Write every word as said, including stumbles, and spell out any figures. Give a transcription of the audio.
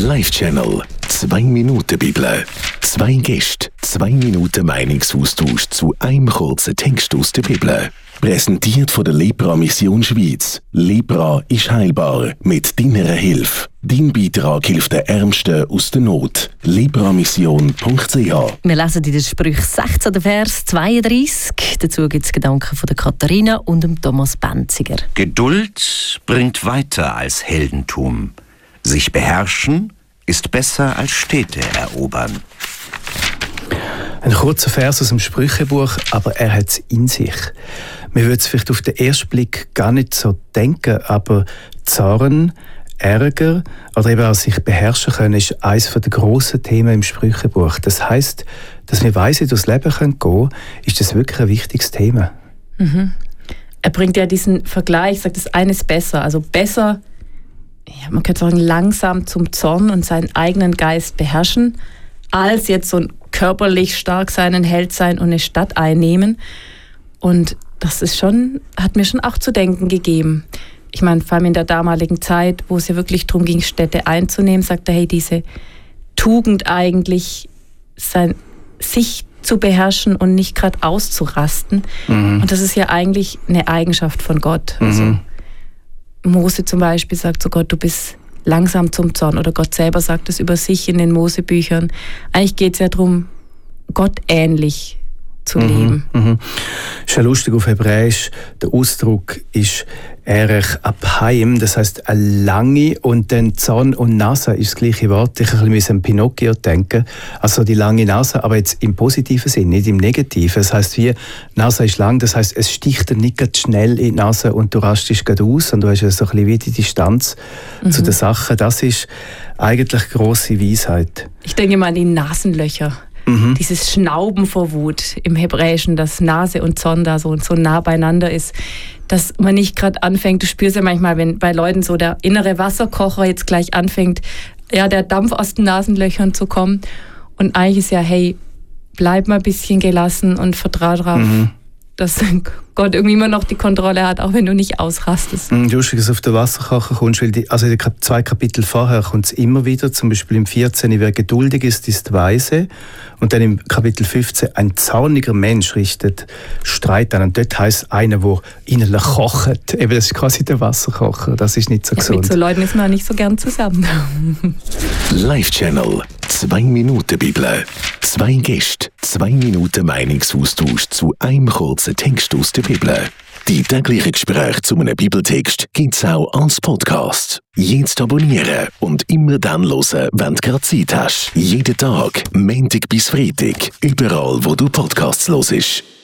Live-Channel. Zwei Minuten Bibel. Zwei Gäste, zwei Minuten Meinungsaustausch zu einem kurzen Text aus der Bibel. Präsentiert von der Lepra Mission Schweiz. Lepra ist heilbar mit deiner Hilfe. Dein Beitrag hilft den Ärmsten aus der Not. lepramission punkt c h. Wir lesen in den Sprüchen sechzehn, Vers zweiunddreissig. Dazu gibt es Gedanken von der Katharina und dem Thomas Benziger. Geduld bringt weiter als Heldentum. Sich beherrschen ist besser als Städte erobern. Ein kurzer Vers aus dem Sprüchebuch, aber er hat es in sich. Man würde es vielleicht auf den ersten Blick gar nicht so denken, aber Zorn, Ärger oder eben auch sich beherrschen können, ist eines der grossen Themen im Sprüchebuch. Das heisst, dass wir weise durchs Leben gehen können, ist das wirklich ein wichtiges Thema. Mhm. Er bringt ja diesen Vergleich, sagt, das eine ist besser. Also besser, ja, man könnte sagen, langsam zum Zorn und seinen eigenen Geist beherrschen, als jetzt so ein körperlich stark sein, ein Held sein und eine Stadt einnehmen. Und das ist schon, hat mir schon auch zu denken gegeben. Ich meine, vor allem in der damaligen Zeit, wo es ja wirklich darum ging, Städte einzunehmen, sagt er, hey, diese Tugend eigentlich, sein, sich zu beherrschen und nicht gerade auszurasten. Mhm. Und das ist ja eigentlich eine Eigenschaft von Gott. Mhm. Also Mose zum Beispiel sagt zu Gott, du bist langsam zum Zorn. Oder Gott selber sagt es über sich in den Mosebüchern. Eigentlich geht es ja darum, Gott ähnlich zu mhm, leben. Mhm. Ist ja lustig, auf Hebräisch, der Ausdruck ist Erech Abhaim, das heisst eine lange, und dann Zorn und Nase ist das gleiche Wort. Ich ein bisschen an Pinocchio denken, also die lange Nase, aber jetzt im positiven Sinn, nicht im negativen. Das heisst, wie Nase ist lang, das heisst, es sticht dir nicht ganz schnell in die Nase und du rastest gerade aus und du hast so ein bisschen wie die Distanz mhm. zu den Sachen. Das ist eigentlich grosse Weisheit. Ich denke mal an die Nasenlöcher. Mhm. Dieses Schnauben vor Wut im Hebräischen, dass Nase und Zorn da so, so nah beieinander ist, dass man nicht gerade anfängt, du spürst ja manchmal, wenn bei Leuten so der innere Wasserkocher jetzt gleich anfängt, ja, der Dampf aus den Nasenlöchern zu kommen. Und eigentlich ist ja, hey, bleib mal ein bisschen gelassen und vertrau drauf, mhm. dass Gott irgendwie immer noch die Kontrolle hat, auch wenn du nicht ausrastest. Mhm, lustig, dass du auf den Wasserkocher kommst, weil die, also in den zwei Kapitel vorher kommt es immer wieder, zum Beispiel im vierzehn, wer geduldig ist, ist weise. Und dann im Kapitel fünfzehn, ein zorniger Mensch richtet Streit an. Und dort heisst einer, der innerlich kocht. Eben, das ist quasi der Wasserkocher. Das ist nicht so ja, gesund. Mit so Leuten ist man nicht so gern zusammen. Live-Channel. Zwei Minuten Bibel. Zwei Gäste, zwei Minuten Meinungsaustausch zu einem kurzen Text aus der Bibel. Die täglichen Gespräche zu einem Bibeltext gibt es auch als Podcast. Jetzt abonnieren und immer dann hören, wenn du gerade Zeit hast. Jeden Tag, Montag bis Freitag, überall, wo du Podcasts hörst.